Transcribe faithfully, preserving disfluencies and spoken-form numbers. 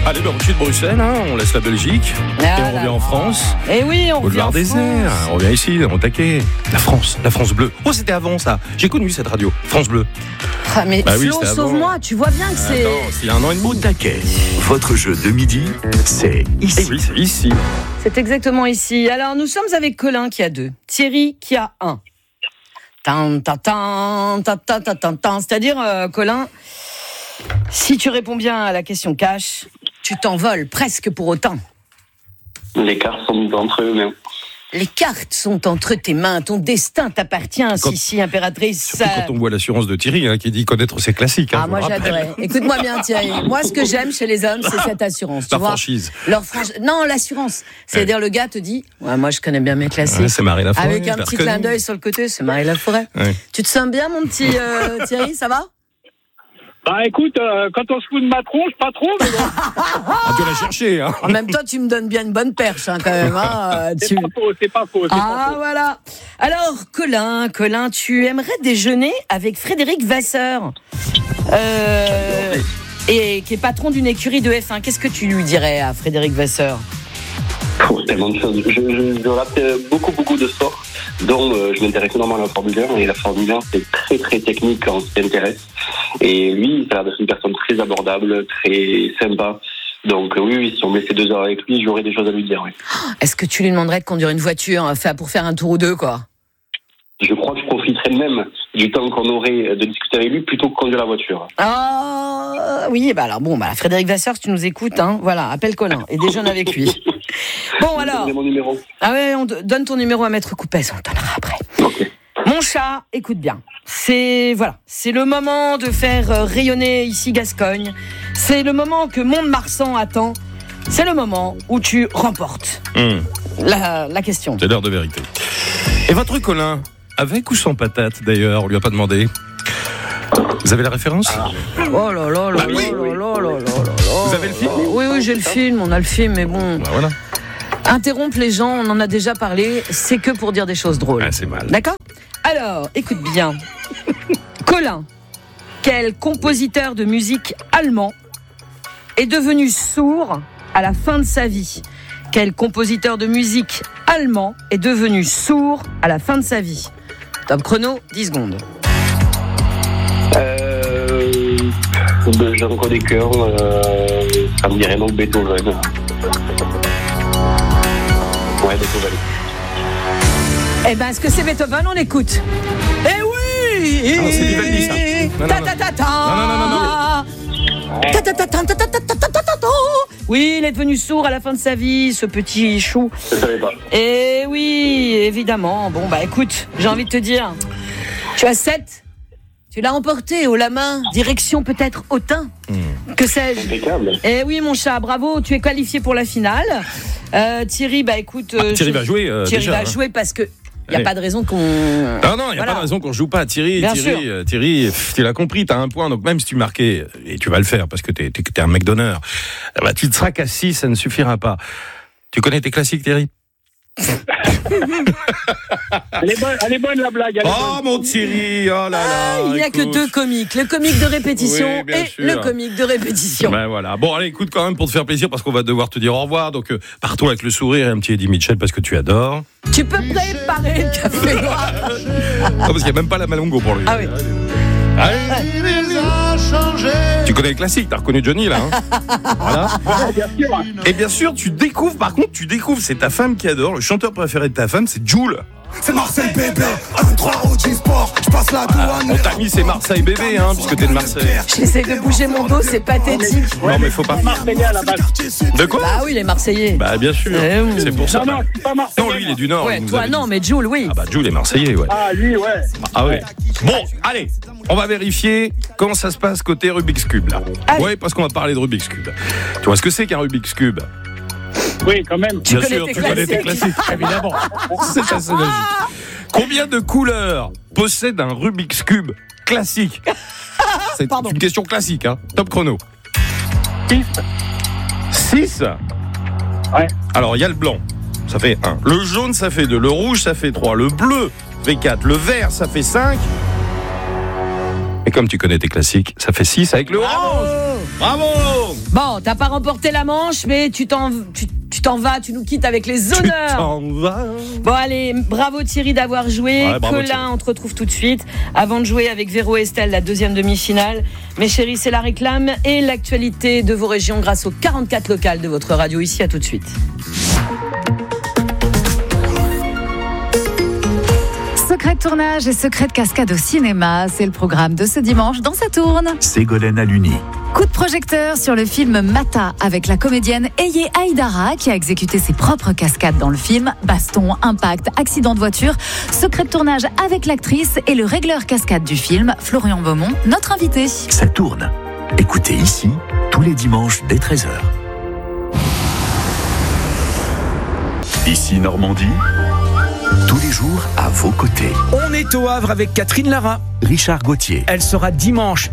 Allez, ben, on quitte Bruxelles, hein, on laisse la Belgique Ah et on là revient en là. France. Et oui, on revient en Boulevard des France. Airs, on revient ici, on taquet. La France, la France bleue. Oh, c'était avant ça. J'ai connu cette radio, France Bleu. Ah, mais Bah oui, Flo, c'était avant. sauve-moi, tu vois bien que c'est... Attends, il y a un an et demi. Au taquet, votre jeu de midi, c'est Eh ici. oui, c'est ici. C'est exactement ici. Alors, nous sommes avec Colin qui a deux, Thierry qui a un. Tan, tan, tan, tan, tan, tan, tan, tan. C'est-à-dire, euh, Colin, si tu réponds bien à la question cash, tu t'envoles presque pour autant. Les cartes sont entre eux mêmes. Les cartes sont entre tes mains, ton destin t'appartient, Quand- Sissi, impératrice. Surtout Ça- quand on voit l'assurance de Thierry, hein, qui dit connaître ses classiques. Hein, Ah, je moi le rappelle. j'adorais. Écoute-moi bien, Thierry. Moi, ce que j'aime chez les hommes, c'est cette assurance. Tu La vois franchise. Leur franchise. Non, l'assurance. C'est-à-dire, le gars te dit, ouais, moi je connais bien mes classiques. Ouais, c'est Marie Laforêt. Avec un je l'ai petit reconnu. clin d'œil sur le côté, c'est Marie Laforêt. Ouais. Tu te sens bien, mon petit euh, Thierry, ça va? Bah écoute, euh, quand on se fout de ma tronche, pas trop, mais bon, Ah, tu l'as cherché, hein. En même temps, tu me donnes bien une bonne perche, hein, quand même. Hein, euh, c'est tu... pas faux, c'est pas faux. C'est Ah, pas faux. voilà. Alors, Colin, Colin, tu aimerais déjeuner avec Frédéric Vasseur, euh, et qui est patron d'une écurie de F un. Qu'est-ce que tu lui dirais à Frédéric Vasseur? Oh, tellement de choses. Je, je, je rate euh, beaucoup, beaucoup de sports, dont euh, je m'intéresse énormément à la Formule un. Et la Formule un, c'est très, très technique quand on s'y intéresse. Et lui, ça a l'air d'être une personne très abordable, très sympa. Donc euh, oui, oui, si on met ces deux heures avec lui, j'aurais des choses à lui dire, oui. Est-ce que tu lui demanderais de conduire une voiture enfin, pour faire un tour ou deux, quoi? Je crois que je profiterais même du temps qu'on aurait de discuter avec lui plutôt que conduire la voiture. Ah oui, bah alors bon, bah Frédéric Vasseur, si tu nous écoutes, hein, voilà, appelle Colin et déjeune avec lui. Bon alors, Donnez mon numéro. ah ouais, on te- donne ton numéro à Maître Coupez, on te donnera après. Ok. Mon chat, écoute bien. C'est voilà, c'est le moment de faire euh, rayonner ici Gascogne. C'est le moment que Mont-de-Marsan attend. C'est le moment où tu remportes Hum, la, la question. c'est l'heure de vérité. Et votre Colin, avec ou sans patate d'ailleurs, on lui a pas demandé. Vous avez la référence? Oh là là là Bah là oui. là là là là là. Vous avez le film? Oui, oui, j'ai le film, on a le film, mais bon. Bah voilà. Interrompre les gens, on en a déjà parlé, c'est que pour dire des choses drôles. Ouais, c'est mal. D'accord? Alors, écoute bien. Colin, quel compositeur de musique allemand est devenu sourd à la fin de sa vie? Quel compositeur de musique allemand est devenu sourd à la fin de sa vie? Top chrono, dix secondes. Euh, de Jean-Claude Cœur, euh, ça me dirait donc Beethoven. Ouais, Beethoven. Eh ben, est-ce que c'est Beethoven? On écoute. Eh oui! Ah non, c'est Vivaldi, ça. Non, non, Ta non. ta ta ta. Non, non, non, non, Ta ta ta ta ta ta ta ta ta ta ta. Oui, il est devenu sourd à la fin de sa vie, ce petit chou. Je savais pas. Eh oui, évidemment. Bon, bah écoute, j'ai envie de te dire, tu as sept. Tu l'as emporté haut la main, direction peut-être Autun. Que sais-je? Impeccable. Eh oui, mon chat, bravo, tu es qualifié pour la finale. Euh, Thierry, bah écoute. euh, Ah, Thierry je- va jouer, euh, Thierry déjà, va hein. jouer parce que. Il n'y a Allez. pas de raison qu'on. Non, non, il n'y a Voilà. pas de raison qu'on joue pas. Thierry, Bien Thierry, sûr. euh, Thierry, pff, tu l'as compris, tu as un point, donc même si tu marquais, et tu vas le faire parce que tu es un mec d'honneur, eh ben, tu ne seras qu'à six, ça ne suffira pas. Tu connais tes classiques, Thierry? Elle est bonne, elle est bonne la blague. Elle est Oh bonne. mon Thierry, oh là là. Ah, il n'y a que écoute. deux comiques, le comique de répétition Oui, bien et sûr. le comique de répétition. Ben voilà. Bon, allez, écoute quand même pour te faire plaisir parce qu'on va devoir te dire au revoir. Donc, euh, partons avec le sourire et un petit Eddie Mitchell parce que tu adores. Tu peux préparer le café noir. Ah, parce qu'il n'y a même pas la Malongo pour lui. Ah oui. Allez. Tu connais le classique, t'as reconnu Johnny là. Hein voilà. Ah, bien sûr. Et bien sûr, tu découvres, par contre, tu découvres, c'est ta femme qui adore. Le chanteur préféré de ta femme, c'est Jul. C'est Marseille bébé, un trois O G Sport, je passe la douane. On t'a mis c'est Marseille bébé, hein, puisque t'es de Marseille. J'essaie de bouger mon dos, c'est pathétique. Non, mais faut pas. Marseillais à la base. De quoi? Bah oui, les Marseillais. Bah, bien sûr. Eh oui. C'est pour ça. Non, non, c'est pas Marseillais. Non, lui, il est du Nord. Ouais, il nous toi avait non, dit. mais Jules, oui. Ah, bah, Jul est Marseillais, ouais. Ah, lui, ouais. Ah, ouais. Bon, allez, on va vérifier comment ça se passe côté Rubik's Cube, là. Allez. Ouais, parce qu'on va parler de Rubik's Cube. Tu vois ce que c'est qu'un Rubik's Cube? Oui, quand même. Tu Bien connais sûr, tes tu connais tes classiques. classiques, évidemment. C'est assez logique. Combien de couleurs possède un Rubik's Cube classique? C'est Pardon. une question classique, hein. Top chrono. Six. six. Ouais. Alors, il y a le blanc, ça fait un. Le jaune, ça fait deux. Le rouge, ça fait trois. Le bleu fait quatre. Le vert, ça fait cinq. Mais comme tu connais tes classiques, ça fait six avec le orange. Bravo. Bon, t'as pas remporté la manche, mais tu t'en, tu, tu t'en vas, tu nous quittes avec les honneurs. Tu t'en vas. Bon allez, bravo Thierry d'avoir joué. Ouais, bravo, Colin, Thierry. on te retrouve tout de suite. Avant de jouer avec Véro et Estelle, la deuxième demi-finale. Mes chéris, c'est la réclame et l'actualité de vos régions grâce aux quarante-quatre locales de votre radio ici. À tout de suite. Secret de tournage et secret de cascade au cinéma, c'est le programme de ce dimanche dans Ça tourne. Ségolène Aluni. Coup de projecteur sur le film Mata avec la comédienne Eye Aïdara qui a exécuté ses propres cascades dans le film. Baston, impact, accident de voiture. Secret de tournage avec l'actrice et le régleur cascade du film, Florian Beaumont, notre invité. Ça tourne. Écoutez ici, tous les dimanches dès treize heures. Ici Normandie, tous les jours à vos côtés. On est au Havre avec Catherine Lara. Richard Gauthier. Elle sera dimanche